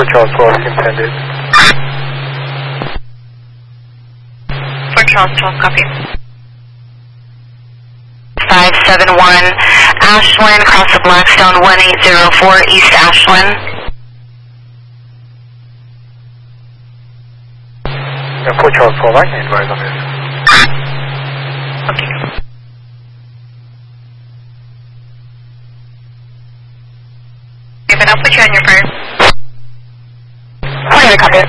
Charles 12 intended. Fort Charles 12, copy. 571 Ashland, across the Blackstone, 1804 East Ashland. Fort Charles 12, I can advise on this. Okay. Okay, but I'll put you on your first. Okay, copy.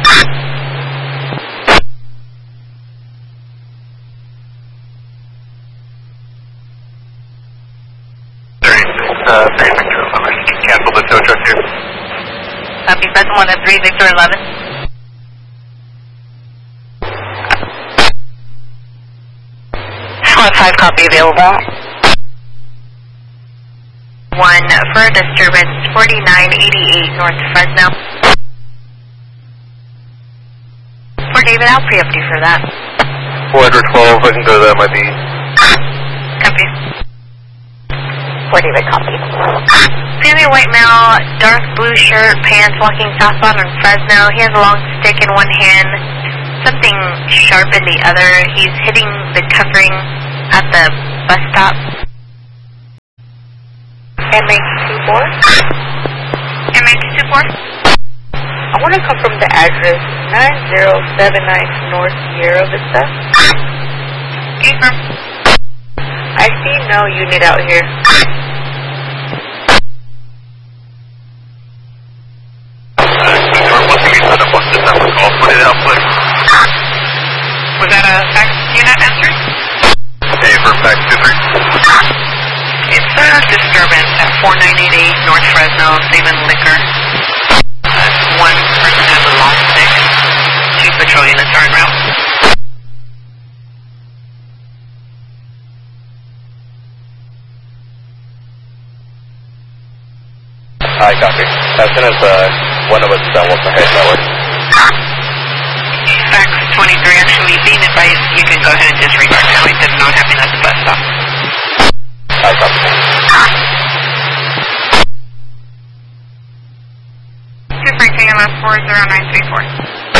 Cancel the tow truck here. Copy, present 1 at 3 Victor 11. Squad 5 copy available. 1 for disturbance 4988 North Fresno. For David, I'll pre-up you for that. 412, I can go to that, might be. Copy. For David, copy. Family white male, dark blue shirt, pants, walking southbound on Fresno. He has a long stick in one hand, something sharp in the other. He's hitting the covering at the bus stop. MH24? MH24? I want to come from the address 9079 North Sierra Vista. Confirm. I see no unit out here. Was that a fax unit answered? Hey, for fax 23. It's a disturbance at 4988 North Fresno, Savin Liquor. 1 person has a long stick. 2 patrol units are en route. Hi, copy. As soon as one of us is done, we'll head that way. Fax 23, actually, being advised, you can go ahead and disregard now. It does not happen at the bus stop. Hi, copy. Super KMS 40934.